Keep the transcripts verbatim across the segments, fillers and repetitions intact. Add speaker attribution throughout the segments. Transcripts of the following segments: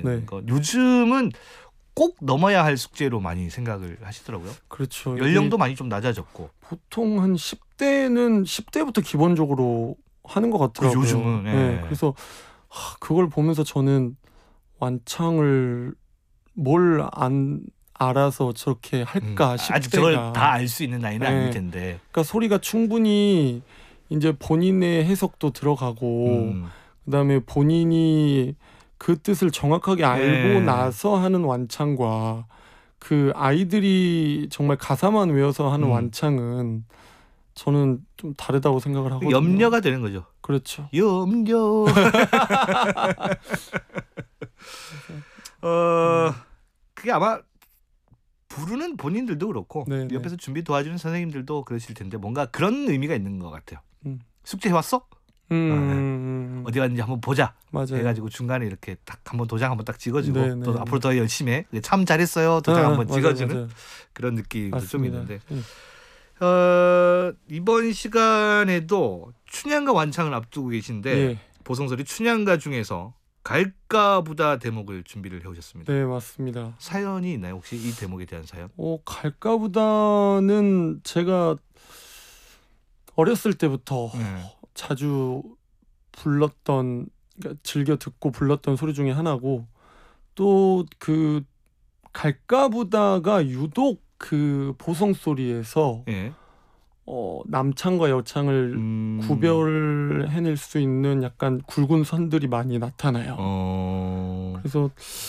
Speaker 1: 네.
Speaker 2: 거. 요즘은 꼭 넘어야 할 숙제로 많이 생각을 하시더라고요.
Speaker 1: 그렇죠.
Speaker 2: 연령도 많이 좀 낮아졌고.
Speaker 1: 보통 한 십 대는 십 대부터 기본적으로 하는 것 같더라고요.
Speaker 2: 그 요즘은. 예.
Speaker 1: 네, 그래서 하, 그걸 보면서 저는 완창을 뭘 안 알아서 저렇게 할까
Speaker 2: 음,
Speaker 1: 싶대가.
Speaker 2: 아직 저걸 다 알 수 있는 나이는
Speaker 1: 네.
Speaker 2: 아닐 텐데.
Speaker 1: 그러니까 소리가 충분히 이제 본인의 해석도 들어가고
Speaker 2: 음.
Speaker 1: 그다음에 본인이 그 뜻을 정확하게 알고
Speaker 2: 네.
Speaker 1: 나서 하는 완창과 그 아이들이 정말 가사만 외워서 하는
Speaker 2: 음.
Speaker 1: 완창은 저는 좀 다르다고 생각을 하거든요.
Speaker 2: 염려가 되는 거죠.
Speaker 1: 그렇죠.
Speaker 2: 염려. 어, 그게 아마 부르는 본인들도 그렇고
Speaker 1: 네네.
Speaker 2: 옆에서 준비 도와주는 선생님들도 그러실 텐데 뭔가 그런 의미가 있는 것 같아요.
Speaker 1: 음.
Speaker 2: 숙제 해왔어?
Speaker 1: 음.
Speaker 2: 어디 갔는지 한번 보자.
Speaker 1: 맞아요.
Speaker 2: 해가지고 중간에 이렇게 딱 한번 도장 한번 딱 찍어주고
Speaker 1: 네네.
Speaker 2: 또 앞으로 더 열심히 해. 참 잘했어요. 도장
Speaker 1: 아,
Speaker 2: 한번
Speaker 1: 맞아요,
Speaker 2: 찍어주는
Speaker 1: 맞아요.
Speaker 2: 그런 느낌도 좀
Speaker 1: 맞습니다.
Speaker 2: 있는데
Speaker 1: 예.
Speaker 2: 어, 이번 시간에도 춘향가 완창을 앞두고 계신데
Speaker 1: 예.
Speaker 2: 보성소리 춘향가 중에서 갈까부다 대목을 준비를 해오셨습니다.
Speaker 1: 네, 맞습니다.
Speaker 2: 사연이 있나요? 혹시 이 대목에 대한 사연?
Speaker 1: 어, 갈까보다는 제가 어렸을 때부터
Speaker 2: 네.
Speaker 1: 자주 불렀던, 그러니까 즐겨 듣고 불렀던 소리 중에 하나고, 또 그 갈까보다가 유독 그 보성 소리에서
Speaker 2: 예.
Speaker 1: 어, 남창과 여창을
Speaker 2: 음...
Speaker 1: 구별해낼 수 있는 약간 굵은 선들이 많이 나타나요.
Speaker 2: 어...
Speaker 1: 그래서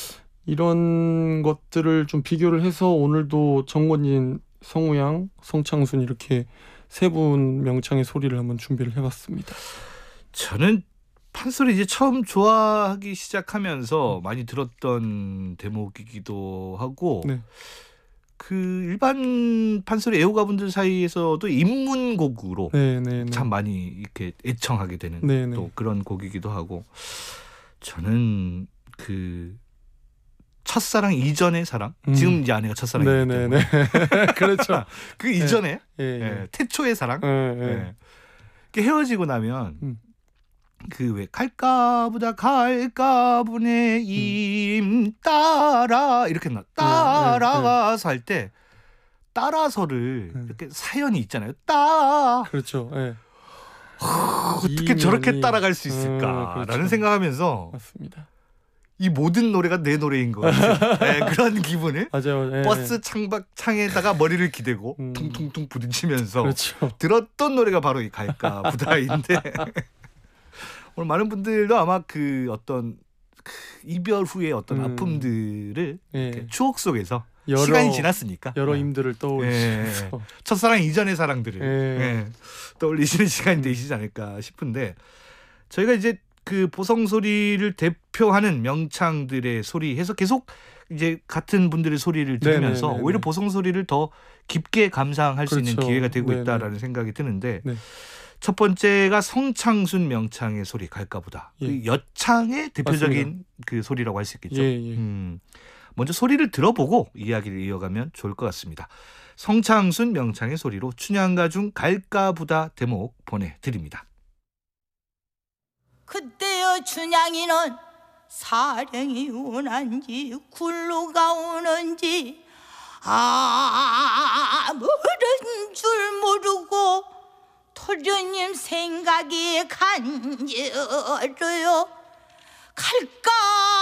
Speaker 1: 이런 것들을 좀 비교를 해서 오늘도 정권진, 성우양, 성창순 이렇게 세 분 명창의 소리를 한번 준비를 해봤습니다.
Speaker 2: 저는 판소리 이제 처음 좋아하기 시작하면서 많이 들었던 대목이기도 하고
Speaker 1: 네.
Speaker 2: 그 일반 판소리 애호가분들 사이에서도 입문곡으로
Speaker 1: 네, 네, 네.
Speaker 2: 참 많이 이렇게 애청하게 되는
Speaker 1: 네, 네.
Speaker 2: 또 그런 곡이기도 하고 저는 그 첫사랑 이전의 사랑
Speaker 1: 음.
Speaker 2: 지금 이제 아내가 첫사랑이기
Speaker 1: 네,
Speaker 2: 때문에
Speaker 1: 네, 네. 그렇죠.
Speaker 2: 그 이전에
Speaker 1: 예, 예.
Speaker 2: 예, 태초의 사랑
Speaker 1: 예, 예.
Speaker 2: 예. 이렇게 헤어지고 나면
Speaker 1: 음.
Speaker 2: 그 왜 갈까보다 갈까보네 임 따라 이렇게 나 따라가서 할 때 따라서를
Speaker 1: 음.
Speaker 2: 이렇게 사연이 있잖아요. 따
Speaker 1: 그렇죠. 예.
Speaker 2: 어떻게 저렇게
Speaker 1: 이면이-
Speaker 2: 따라갈 수
Speaker 1: 음,
Speaker 2: 있을까라는
Speaker 1: 그렇죠.
Speaker 2: 생각하면서
Speaker 1: 맞습니다.
Speaker 2: 이 모든 노래가 내 노래인 것 같은 네, 그런 기분을
Speaker 1: 맞아요. 예,
Speaker 2: 버스 창밖 창에다가 머리를 기대고
Speaker 1: 음.
Speaker 2: 퉁퉁퉁 부딪히면서
Speaker 1: 그렇죠.
Speaker 2: 들었던 노래가 바로 이 갈까보다인데 오늘 많은 분들도 아마 그 어떤 그 이별 후의 어떤
Speaker 1: 음.
Speaker 2: 아픔들을
Speaker 1: 예.
Speaker 2: 이렇게 추억 속에서
Speaker 1: 여러,
Speaker 2: 시간이 지났으니까
Speaker 1: 여러
Speaker 2: 네.
Speaker 1: 임들을 떠올리시면서
Speaker 2: 첫사랑 이전의 사랑들을
Speaker 1: 예.
Speaker 2: 예, 떠올리시는 시간이 되시지 않을까 싶은데 저희가 이제 그 보성 소리를 대표하는 명창들의 소리 해서 계속 이제 같은 분들의 소리를 들으면서
Speaker 1: 네네네네.
Speaker 2: 오히려 보성 소리를 더 깊게 감상할 수 있는
Speaker 1: 그렇죠.
Speaker 2: 기회가 되고
Speaker 1: 네네.
Speaker 2: 있다라는 생각이 드는데
Speaker 1: 네.
Speaker 2: 첫 번째가 성창순 명창의 소리 갈까보다
Speaker 1: 예.
Speaker 2: 그 여창의 대표적인 그 소리라고 할 수 있겠죠.
Speaker 1: 예, 예.
Speaker 2: 음, 먼저 소리를 들어보고 이야기를 이어가면 좋을 것 같습니다. 성창순 명창의 소리로 춘향가 중 갈까보다 대목 보내드립니다.
Speaker 3: 그때여 춘향이는 사령이 오는지 굴로가 오는지 아무런 줄 모르고 토련님 생각이 간절해요. 갈까